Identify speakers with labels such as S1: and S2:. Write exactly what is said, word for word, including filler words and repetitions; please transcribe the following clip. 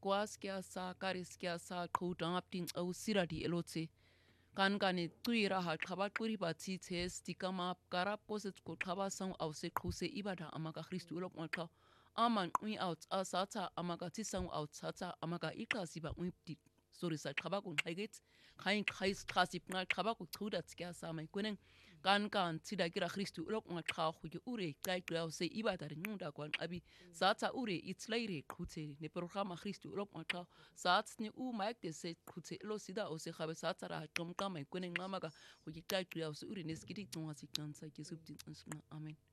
S1: kwas kya sa karis kya sa qhudangap ting au sira di elotse kan kane tuira ha khaba quri batsi thes tikama karap koset ko khaba sang au se khuse ibada amaka Christu ulok ngakha aman ui out asata amaka tisang out sata amaka ikasiba ui sorry sa khaba kun haiget khain khais khasip ngal khaba ku thuda tskya sa mai kunen kan kan tida kira Christu ulok ngakha khu ure kai klau se ibada ngunda kwan abi sata ure itslaire khute ne programa Christu ulok ngakha sats ni u maik de se khute lo sida o se khabe sata ra tum kama kunen ngamaga khu kai klau se ure ne skiti tunga sikkan sa kisubti amen